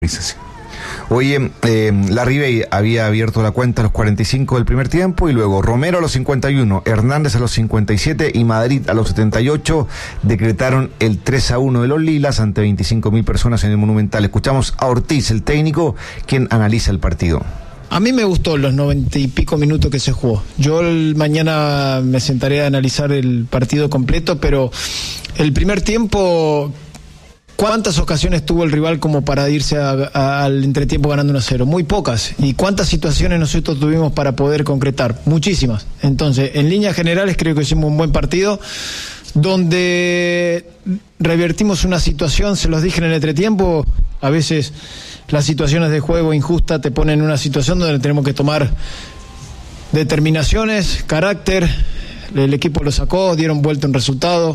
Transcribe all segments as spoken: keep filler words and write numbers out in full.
Oye, eh, Larribey había abierto la cuenta a los cuarenta y cinco del primer tiempo y luego Romero a los cincuenta y uno, Hernández a los cincuenta y siete y Madrid a los setenta y ocho decretaron el tres a uno de los Lilas ante veinticinco mil personas en el Monumental. Escuchamos a Ortiz, el técnico, quien analiza el partido. A mí me gustó los noventa y pico minutos que se jugó. Yo el, mañana me sentaré a analizar el partido completo, pero el primer tiempo... ¿Cuántas ocasiones tuvo el rival como para irse a, a, al entretiempo ganando uno a cero? Muy pocas. ¿Y cuántas situaciones nosotros tuvimos para poder concretar? Muchísimas. Entonces, en líneas generales creo que hicimos un buen partido, donde revertimos una situación, se los dije en el entretiempo, a veces las situaciones de juego injusta te ponen en una situación donde tenemos que tomar determinaciones, carácter, el equipo lo sacó, dieron vuelta un resultado.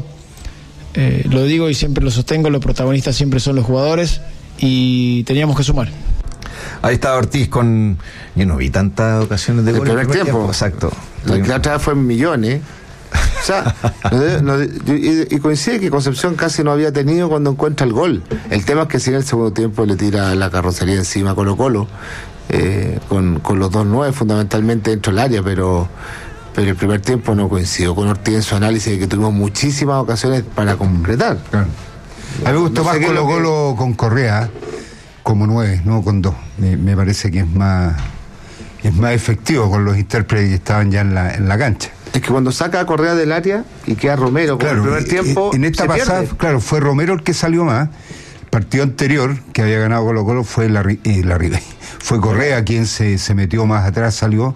Eh, lo digo y siempre lo sostengo, los protagonistas siempre son los jugadores y teníamos que sumar. Ahí está Ortiz con... Yo no vi tantas ocasiones de gol. El primer tiempo. tiempo. Exacto. La que la otra vez fue en millones. O sea, no, no, y, y coincide que Concepción casi no había tenido cuando encuentra el gol. El tema es que si en el segundo tiempo le tira la carrocería encima a Colo Colo, eh, con, con los dos nueve fundamentalmente dentro del área, pero... pero el primer tiempo no coincidió con Ortiz en su análisis de que tuvimos muchísimas ocasiones para concretar. Claro. A mí me gustó no más Colo Colo que... con Correa como nueve, no con dos. Me, me parece que es más es más efectivo con los intérpretes que estaban ya en la, en la cancha. Es que cuando saca a Correa del área y queda Romero con claro, el primer tiempo, en esta pasada, pierde. Claro, fue Romero el que salió más. El partido anterior que había ganado Colo Colo fue la, eh, la fue Correa quien se, se metió más atrás, salió.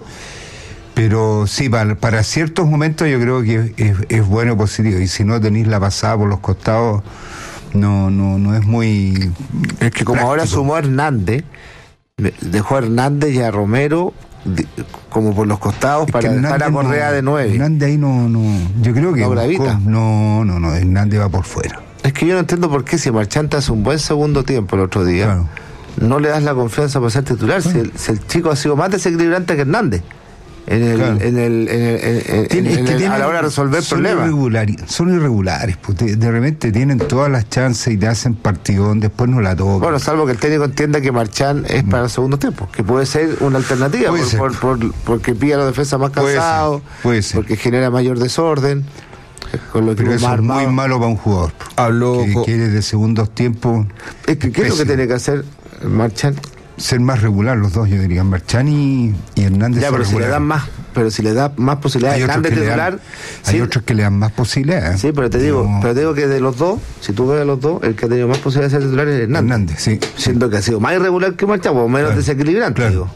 Pero sí, para, para ciertos momentos yo creo que es, es bueno positivo. Y si no tenéis la pasada por los costados, no no no es muy... Es que como práctico. Ahora sumó a Hernández, dejó a Hernández y a Romero como por los costados es para dejar a Correa no, de nueve. Hernández ahí no... no yo creo que... No, buscó, no, no, no, Hernández va por fuera. Es que yo no entiendo por qué si Marchante hace un buen segundo tiempo el otro día, claro. No le das la confianza para ser titular, claro. si, el, si el chico ha sido más desequilibrante que Hernández. En el, claro. en el, en el, en, Tien, en el, el, a la hora de resolver son problemas irregular, son irregulares pues de, de repente tienen todas las chances y te hacen partidón, después no la tocan. Bueno, salvo que el técnico entienda que Marchán es para el segundo tiempo, que puede ser una alternativa por, por, por, porque pilla a la defensa más cansado, puede ser, puede ser. Porque genera mayor desorden, con lo que pero eso es armado. Muy malo para un jugador Habló que con... quiere de segundos tiempos. Es que ¿qué es lo que tiene que hacer Marchán? Ser más regular los dos, yo diría, Marchán y, y Hernández. Ya, pero si le dan más, pero si le da más posibilidades a Hernández titular, dan, hay sí, otros que le dan más posibilidades. Sí, pero te digo, no. pero te digo que de los dos, si tú ves a los dos, el que ha tenido más posibilidades de ser titular es Hernández. Hernández, sí. Siendo que ha sido más irregular que Marchán, o menos claro, desequilibrante, claro. digo.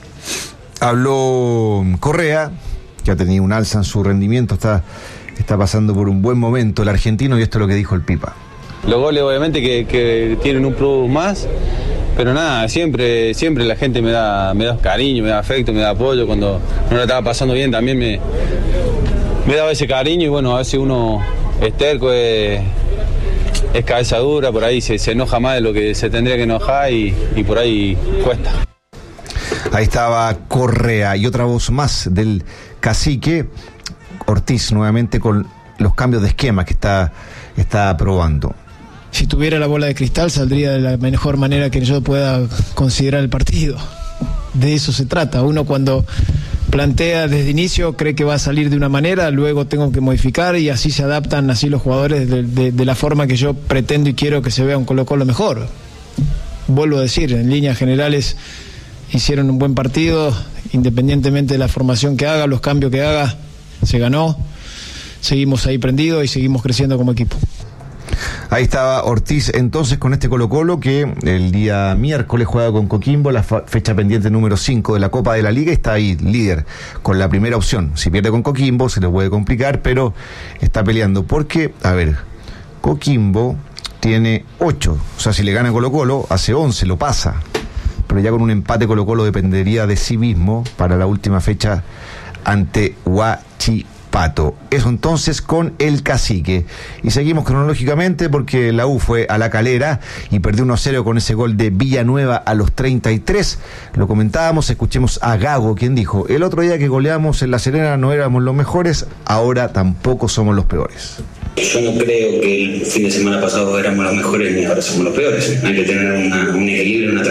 Habló Correa, que ha tenido un alza en su rendimiento, está, está pasando por un buen momento el argentino, y esto es lo que dijo el Pipa. Los goles obviamente que, que tienen un plus más. Pero nada, siempre siempre la gente me da me da cariño, me da afecto, me da apoyo. Cuando no la estaba pasando bien también me, me daba ese cariño. Y bueno, a veces uno es terco, es, es cabeza dura, por ahí se, se enoja más de lo que se tendría que enojar y, y por ahí cuesta. Ahí estaba Correa y otra voz más del cacique, Ortiz, nuevamente con los cambios de esquema que está, está probando. Si tuviera la bola de cristal saldría de la mejor manera que yo pueda considerar el partido. De eso se trata. Uno cuando plantea desde inicio cree que va a salir de una manera, luego tengo que modificar y así se adaptan así los jugadores de, de, de la forma que yo pretendo y quiero que se vea un Colo Colo mejor. Vuelvo a decir, en líneas generales hicieron un buen partido, independientemente de la formación que haga, los cambios que haga, se ganó. Seguimos ahí prendidos y seguimos creciendo como equipo. Ahí estaba Ortiz entonces con este Colo Colo que el día miércoles juega con Coquimbo, la fecha pendiente número cinco de la Copa de la Liga, está ahí líder con la primera opción. Si pierde con Coquimbo se le puede complicar, pero está peleando porque, a ver, Coquimbo tiene ocho, o sea, si le gana Colo Colo hace once, lo pasa, pero ya con un empate Colo Colo dependería de sí mismo para la última fecha ante Huachipato. Pato. Eso entonces con el cacique. Y seguimos cronológicamente porque la U fue a La Calera y perdió uno a cero con ese gol de Villanueva a los treinta y tres. Lo comentábamos, escuchemos a Gago, quien dijo: el otro día que goleamos en La Serena no éramos los mejores, ahora tampoco somos los peores. Yo no creo que el fin de semana pasado éramos los mejores ni ahora somos los peores. Hay que tener una, un equilibrio, una